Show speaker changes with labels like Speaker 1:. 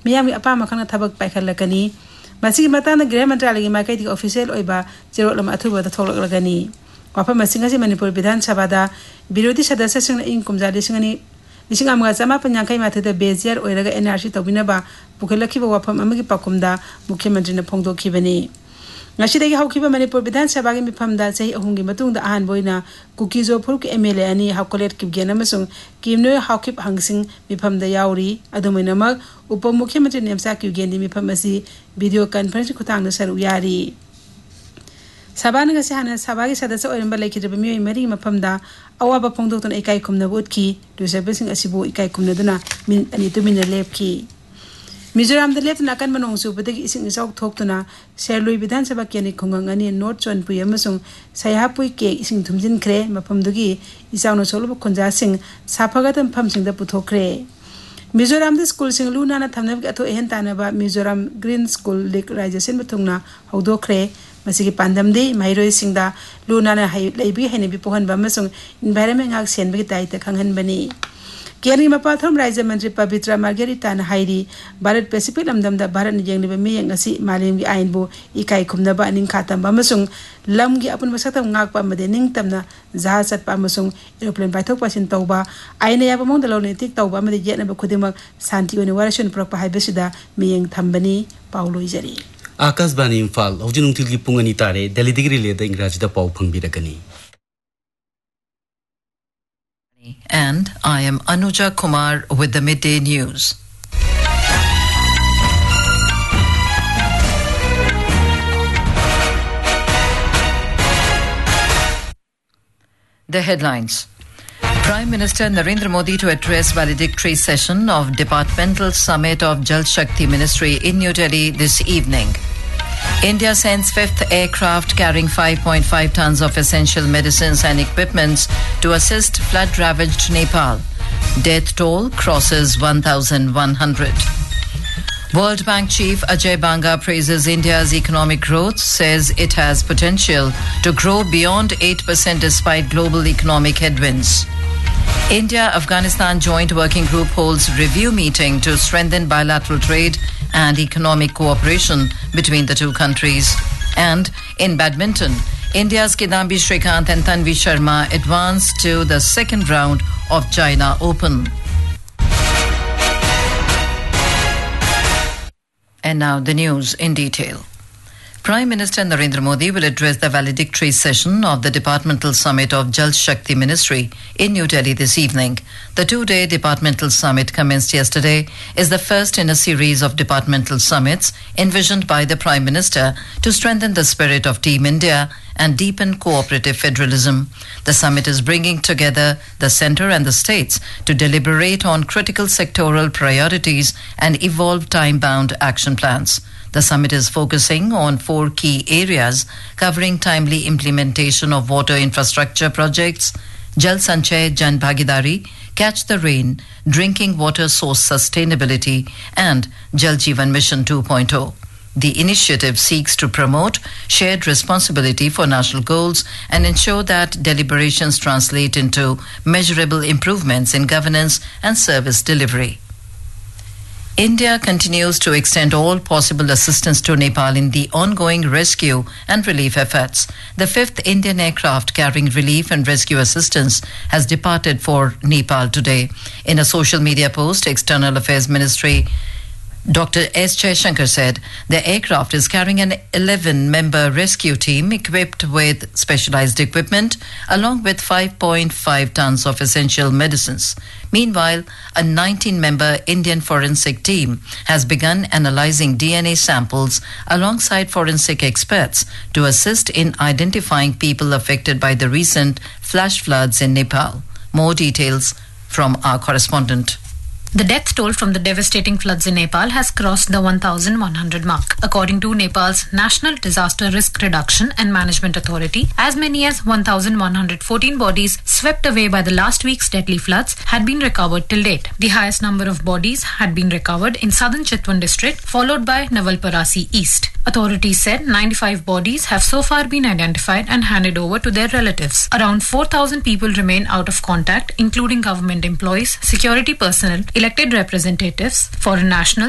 Speaker 1: ꯃꯤꯌꯥꯝꯒꯤ ꯑꯄꯥꯝꯕ ꯈꯪꯅ ꯊꯕꯛ ꯄꯥꯏꯈꯠꯂꯛꯀꯅꯤ ꯃꯁꯤꯒꯤ ꯃꯇꯥꯡꯗ ꯒ꯭ꯔꯦꯍ ꯃꯟꯇ꯭ꯔꯥꯂꯌꯒꯤ ꯃꯥꯏꯀꯩꯗꯒꯤ ꯑꯣꯐꯤꯁꯤꯌꯦꯜ ꯑꯣꯏꯕ ꯆꯦꯔꯣꯜ ꯑꯃ ꯑꯊꯨꯕꯗ ꯊꯣꯛꯂꯛꯂꯒꯅꯤ ꯋꯥꯐꯝ ꯑꯁꯤꯡ ꯑꯁꯤ ꯃꯅꯤꯄꯨꯔ ꯕꯤꯙꯥꯟ ꯁꯚꯥꯗ ꯕꯤꯔꯣꯙꯤ ꯁꯗस्यꯁꯤꯡꯅ ꯏꯪ ꯀꯨꯝꯖꯥ 1998 बेजियर ओइरगा एनआरसी तौबिनबा पुखलखिबा वाफम अमगी पाकुमदा मुख्यमंत्री फोंदोखिबनी ngasidagi hawkiba manipur bidhan sabha gi mifamda sei ahungi matungda ahan boina kukizo phuruk MLA ani hawkolet kibgen amasung kimno hawkip hangsing mifamda yauri adumainamak upa mukhyamatri nemsa kibgendi mifam asi video conference khutangda saru yari sabana gasi hana sabagi sadasya oiramba laikidaba miyoi mari mafamda awaba phongdoktona ikai khumna butki reservation asibu ikai khumnaduna min ani tumina lepki Mizoram left नाकन मनों सुबदगी इसिंग इसाउ थोक्तुना शेरलुई Vidhan Sabha केनि खुंगंगनी north चोनपुई अमसुंग सयापुई के इसिंग थुमजिनख्रे मफमदुगी इसाउनो सोलबो खुंजा सिंग साफागतम फमसिंग the पुथोख्रे Mizoram the school सिंग लुनाना थमनबगी अथो एहन तानबा Mizoram green school लिक राइजेशन बथुंगना हौदोख्रे मसिगी पांदमदि माइरोय सिंगदा लुनाना हाय लेबी हैनेबी पोहनबा अमसुंग environment ngak senbगी दायित्व खंगहनबनी केरनी मपाथम राज्य मंत्री पवित्रा margherita हाइरी Bharat Pacific लमदमदा Bharat निजेंगलिबा मियंग असि मालेमगी आइनबो इकाई खुमनबा निंग खातम अमसुंग लमगी अपन मसक्तम ngakpa amade ningtamna जहाज चटपा अमसुंग एरोप्लेन पाइथोक पासिन तौबा आइना याबा मोंग दलोनेतिक तौबा amade येनबा खुदिमक शांति ओने वारसन प्रकपा हाइबसिदा मियंग थंबनी पाउलोइजरी
Speaker 2: आकाशवाणी इम्फाल हौजिन नुंथिलगी पुंग अनि तारे दिल्लीदगी रिलेदा इंग्राजीदा पाउ फंगबिरगनी
Speaker 3: And I am Anuja Kumar with the midday news. The headlines. Prime Minister Narendra Modi to address valedictory session of Departmental Summit of Jal Shakti Ministry in New Delhi this evening. India sends 5th aircraft carrying 5.5 tons of essential medicines and equipments to assist flood-ravaged Nepal. Death toll crosses 1,100. World Bank Chief Ajay Banga praises India's economic growth, says it has potential to grow beyond 8% despite global economic headwinds. India-Afghanistan Joint Working Group holds review meeting to strengthen bilateral trade and economic cooperation between the two countries. And in badminton, India's Kidambi Srikanth and Tanvi Sharma advanced to the second round of China Open. And now the news in detail. Prime Minister Narendra Modi will address the valedictory session of the Departmental Summit of Jal Shakti Ministry in New Delhi this evening. The two-day departmental summit commenced yesterday is the first in a series of departmental summits envisioned by the Prime Minister to strengthen the spirit of Team India and deepen cooperative federalism. The summit is bringing together the centre and the states to deliberate on critical sectoral priorities and evolve time-bound action plans. The summit is focusing on 4 key areas covering timely implementation of water infrastructure projects, Jal Sanchay Jan Bhagidari, Catch the Rain, Drinking Water Source Sustainability, and Jal Jeevan Mission 2.0. The initiative seeks to promote shared responsibility for national goals and ensure that deliberations translate into measurable improvements in governance and service delivery. India continues to extend all possible assistance to Nepal in the ongoing rescue and relief efforts. The 5th Indian aircraft carrying relief and rescue assistance has departed for Nepal today. In a social media post, External Affairs Ministry Dr. S. Jaishankar said the aircraft is carrying an 11-member rescue team equipped with specialized equipment along with 5.5 tons of essential medicines. Meanwhile, a 19-member Indian forensic team has begun analyzing DNA samples alongside forensic experts to assist in identifying people affected by the recent flash floods in Nepal. More details from our correspondent.
Speaker 4: The death toll from the devastating floods in Nepal has crossed the 1,100 mark. According to Nepal's National Disaster Risk Reduction and Management Authority, as many as 1,114 bodies swept away by the last week's deadly floods had been recovered till date. The highest number of bodies had been recovered in southern Chitwan district, followed by Navalparasi East. Authorities said 95 bodies have so far been identified and handed over to their relatives. Around 4,000 people remain out of contact, including government employees, security personnel, elected representatives, foreign nationals,